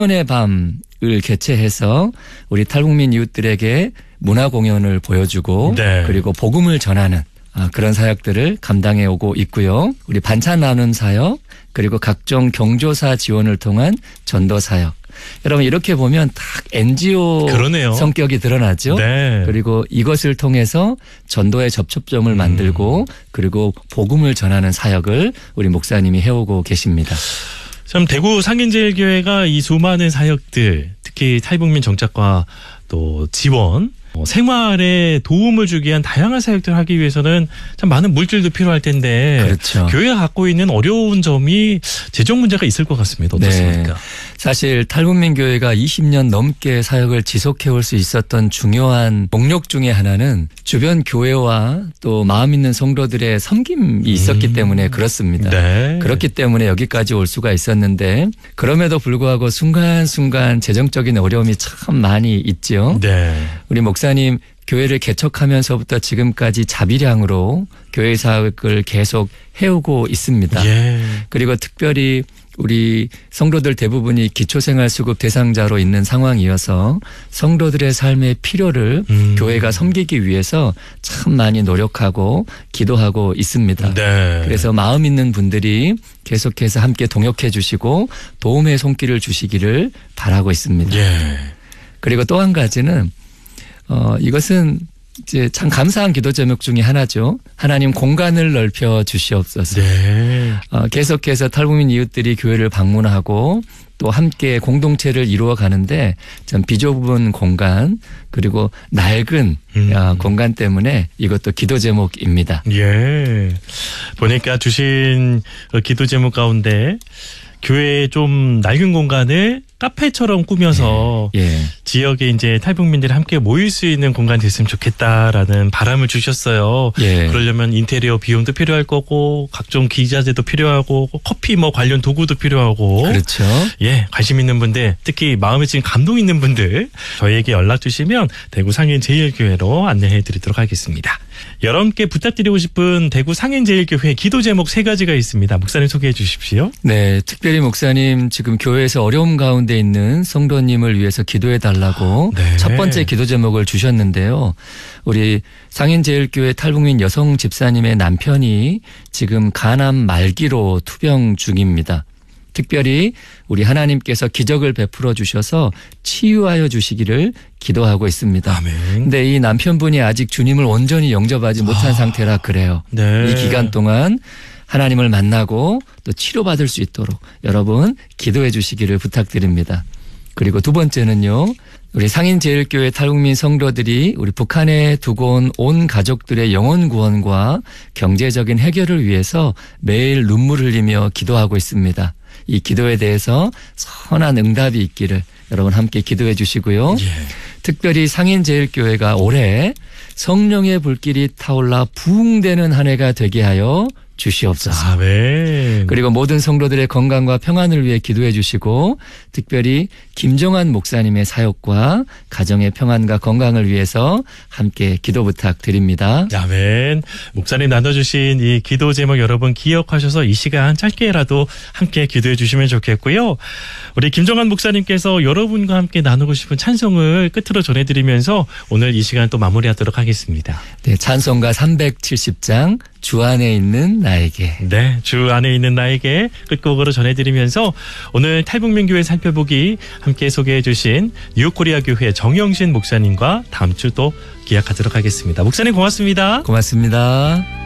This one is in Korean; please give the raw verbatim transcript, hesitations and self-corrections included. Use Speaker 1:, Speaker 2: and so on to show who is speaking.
Speaker 1: 의 밤을 개최해서 우리 탈북민 이웃들에게 문화 공연을 보여주고 네. 그리고 복음을 전하는 그런 사역들을 감당해 오고 있고요. 우리 반찬 나눔 사역 그리고 각종 경조사 지원을 통한 전도 사역. 여러분 이렇게 보면 딱 엔지오 그러네요. 성격이 드러나죠. 네. 그리고 이것을 통해서 전도의 접촉점을 음. 만들고 그리고 복음을 전하는 사역을 우리 목사님이 해오고 계십니다.
Speaker 2: 참 대구 상인제일교회가 이 수많은 사역들 특히 탈북민 정착과 또 지원 어, 생활에 도움을 주기 위한 다양한 사역들을 하기 위해서는 참 많은 물질도 필요할 텐데 그렇죠. 교회가 갖고 있는 어려운 점이 재정 문제가 있을 것 같습니다. 어떻습니까?
Speaker 1: 네. 사실 탈북민 교회가 이십 년 넘게 사역을 지속해올 수 있었던 중요한 목록 중에 하나는 주변 교회와 또 마음 있는 성도들의 섬김이 있었기 음. 때문에 그렇습니다. 네. 그렇기 때문에 여기까지 올 수가 있었는데 그럼에도 불구하고 순간순간 재정적인 어려움이 참 많이 있죠. 네. 우리 목사님 교회를 개척하면서부터 지금까지 자비량으로 교회 사역을 계속 해오고 있습니다. 예. 그리고 특별히 우리 성도들 대부분이 기초생활수급 대상자로 있는 상황이어서 성도들의 삶의 필요를 음. 교회가 섬기기 위해서 참 많이 노력하고 기도하고 있습니다. 네. 그래서 마음 있는 분들이 계속해서 함께 동역해 주시고 도움의 손길을 주시기를 바라고 있습니다. 예. 그리고 또 한 가지는 어, 이것은 이제 참 감사한 기도 제목 중에 하나죠. 하나님 공간을 넓혀 주시옵소서. 네. 어, 계속해서 탈북민 이웃들이 교회를 방문하고 또 함께 공동체를 이루어 가는데 참 비좁은 공간 그리고 낡은 음. 어, 공간 때문에 이것도 기도 제목입니다.
Speaker 2: 예. 보니까 주신 기도 제목 가운데 교회의 좀 낡은 공간을 카페처럼 꾸며서 예, 예. 지역에 이제 탈북민들이 함께 모일 수 있는 공간이 됐으면 좋겠다라는 바람을 주셨어요. 예. 그러려면 인테리어 비용도 필요할 거고 각종 기자재도 필요하고 커피 뭐 관련 도구도 필요하고
Speaker 1: 그렇죠.
Speaker 2: 예, 관심 있는 분들 특히 마음에 지금 감동 있는 분들 저희에게 연락 주시면 대구 상인제일교회로 안내해 드리도록 하겠습니다. 여러분께 부탁드리고 싶은 대구 상인제일교회 기도 제목 세 가지가 있습니다. 목사님 소개해 주십시오.
Speaker 1: 네, 특별히 목사님 지금 교회에서 어려움 가운데 있는 성도님을 위해서 기도해 달라고 네. 첫 번째 기도 제목을 주셨는데요. 우리 상인제일교회 탈북민 여성 집사님의 남편이 지금 간암 말기로 투병 중입니다. 특별히 우리 하나님께서 기적을 베풀어 주셔서 치유하여 주시기를 기도하고 있습니다. 그런데 이 남편분이 아직 주님을 온전히 영접하지 못한 아, 상태라 그래요. 네. 이 기간 동안 하나님을 만나고 또 치료받을 수 있도록 여러분 기도해 주시기를 부탁드립니다. 그리고 두 번째는요. 우리 상인제일교회 탈북민 성도들이 우리 북한에 두고 온 온 가족들의 영혼 구원과 경제적인 해결을 위해서 매일 눈물 흘리며 기도하고 있습니다. 이 기도에 대해서 선한 응답이 있기를 여러분 함께 기도해 주시고요. 예. 특별히 상인제일교회가 올해 성령의 불길이 타올라 부흥되는 한 해가 되게 하여 주시옵소서. 아멘. 그리고 모든 성도들의 건강과 평안을 위해 기도해 주시고 특별히 김정환 목사님의 사역과 가정의 평안과 건강을 위해서 함께 기도 부탁드립니다.
Speaker 2: 아멘. 목사님 나눠주신 이 기도 제목 여러분 기억하셔서 이 시간 짧게라도 함께 기도해 주시면 좋겠고요. 우리 김정환 목사님께서 여러분과 함께 나누고 싶은 찬송을 끝으로 전해드리면서 오늘 이 시간 또 마무리하도록 하겠습니다.
Speaker 1: 네, 찬송가 삼백칠십 장 주 안에 있는 나에게.
Speaker 2: 네, 주 안에 있는 나에게 끝곡으로 전해드리면서 오늘 탈북민교회 살펴보기 함께 소개해 주신 뉴코리아 교회 정영신 목사님과 다음 주 또 기약하도록 하겠습니다. 목사님 고맙습니다.
Speaker 1: 고맙습니다.